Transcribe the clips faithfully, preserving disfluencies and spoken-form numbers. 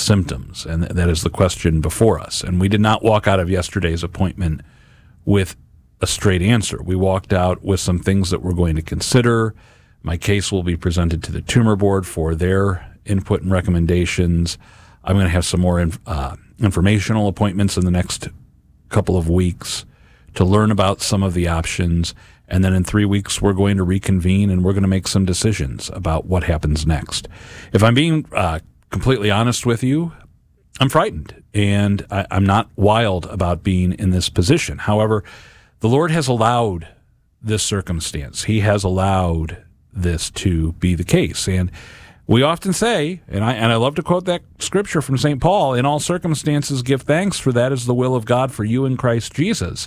symptoms? And th- that is the question before us. And we did not walk out of yesterday's appointment with a straight answer. We walked out with some things that we're going to consider. My case will be presented to the tumor board for their input and recommendations. I'm going to have some more inf- uh, informational appointments in the next couple of weeks to learn about some of the options. And then in three weeks, we're going to reconvene and we're going to make some decisions about what happens next. If I'm being uh, completely honest with you, I'm frightened and I, I'm not wild about being in this position. However, the Lord has allowed this circumstance. He has allowed this to be the case. And we often say, and I and I love to quote that scripture from Saint Paul, in all circumstances give thanks, for that is the will of God for you in Christ Jesus.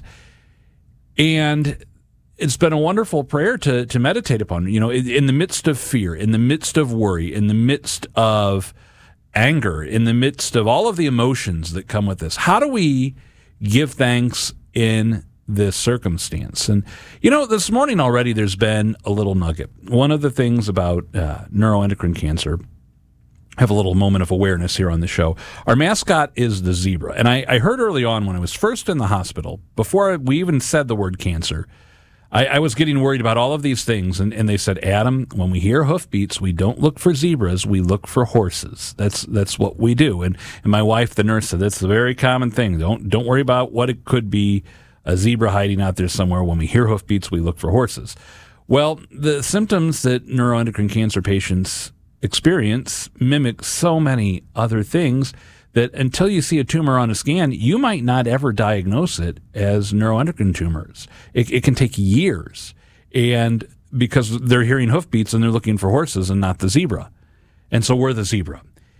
And it's been a wonderful prayer to to meditate upon. You know, in, in the midst of fear, in the midst of worry, in the midst of anger, in the midst of all of the emotions that come with this, how do we give thanks in this circumstance? And, you know, this morning already there's been a little nugget. One of the things about uh, neuroendocrine cancer, I have a little moment of awareness here on the show. Our mascot is the zebra. And I, I heard early on when I was first in the hospital, before we even said the word cancer, I, I was getting worried about all of these things. And, and they said, Adam, when we hear hoofbeats, we don't look for zebras, we look for horses. That's that's what we do. And, and my wife, the nurse, said, that's a very common thing. Don't Don't worry about what it could be, a zebra hiding out there somewhere. When we hear hoofbeats, we look for horses. Well, the symptoms that neuroendocrine cancer patients experience mimic so many other things that until you see a tumor on a scan, you might not ever diagnose it as neuroendocrine tumors. It, it can take years, and because they're hearing hoofbeats and they're looking for horses and not the zebra. And so we're the zebra.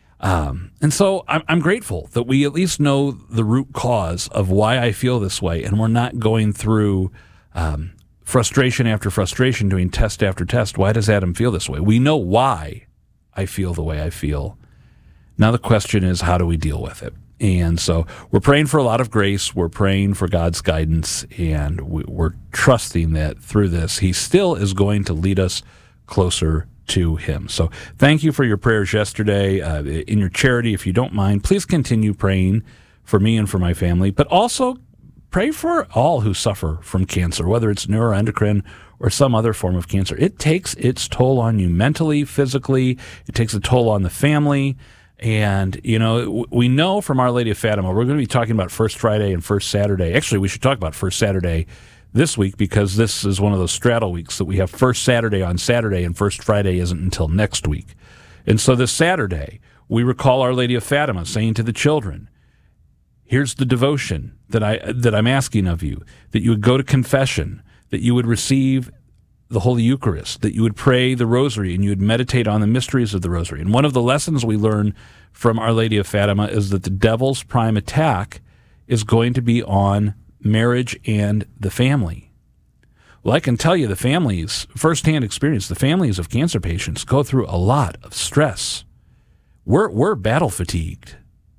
Um, and so I'm, I'm grateful that we at least know the root cause of why I feel this way, and we're not going through um, frustration after frustration, doing test after test. Why does Adam feel this way? We know why I feel the way I feel. Now the question is, how do we deal with it? And so we're praying for a lot of grace. We're praying for God's guidance, and we're trusting that through this, He still is going to lead us closer to Him. So thank you for your prayers yesterday. Uh, in your charity, if you don't mind, please continue praying for me and for my family, but also pray for all who suffer from cancer, whether it's neuroendocrine or some other form of cancer. It takes its toll on you mentally, physically. It takes a toll on the family. And, you know, we know from Our Lady of Fatima, we're going to be talking about First Friday and First Saturday. Actually, we should talk about First Saturday this week, because this is one of those straddle weeks that we have First Saturday on Saturday and First Friday isn't until next week. And so this Saturday, we recall Our Lady of Fatima saying to the children, here's the devotion that, I, that I'm asking of you, that you would go to confession, that you would receive the Holy Eucharist, that you would pray the Rosary, and you would meditate on the mysteries of the Rosary. And one of the lessons we learn from Our Lady of Fatima is that the devil's prime attack is going to be on marriage and the family. Well, I can tell you the families, firsthand experience, the families of cancer patients go through a lot of stress. We're, we're battle fatigued.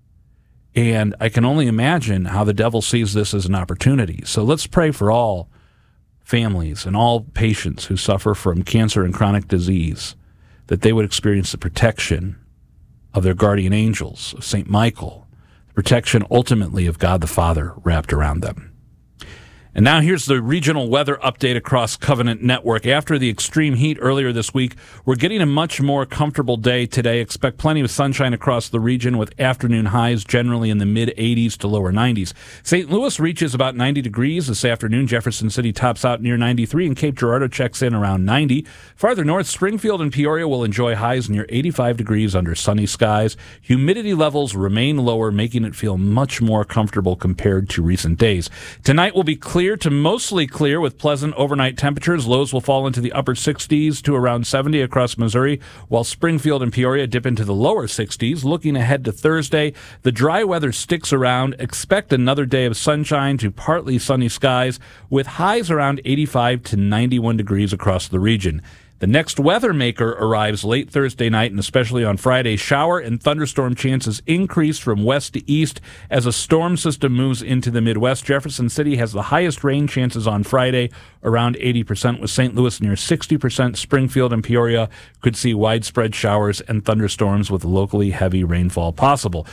And I can only imagine how the devil sees this as an opportunity. So let's pray for all families and all patients who suffer from cancer and chronic disease, that they would experience the protection of their guardian angels, of Saint Michael, the protection ultimately of God the Father wrapped around them. And now here's the regional weather update across Covenant Network. After the extreme heat earlier this week, we're getting a much more comfortable day today. Expect plenty of sunshine across the region with afternoon highs generally in the mid eighties to lower nineties. Saint Louis reaches about ninety degrees this afternoon. Jefferson City tops out near ninety-three, and Cape Girardeau checks in around ninety. Farther north, Springfield and Peoria will enjoy highs near eighty-five degrees under sunny skies. Humidity levels remain lower, making it feel much more comfortable compared to recent days. Tonight will be clear to mostly clear with pleasant overnight temperatures. Lows will fall into the upper sixties to around seventy across Missouri, while Springfield and Peoria dip into the lower sixties. Looking ahead to Thursday, the dry weather sticks around. Expect another day of sunshine to partly sunny skies with highs around eighty-five to ninety-one degrees across the region. The next weather maker arrives late Thursday night, and especially on Friday. Shower and thunderstorm chances increase from west to east as a storm system moves into the Midwest. Jefferson City has the highest rain chances on Friday, around eighty percent, with Saint Louis near sixty percent. Springfield and Peoria could see widespread showers and thunderstorms with locally heavy rainfall possible.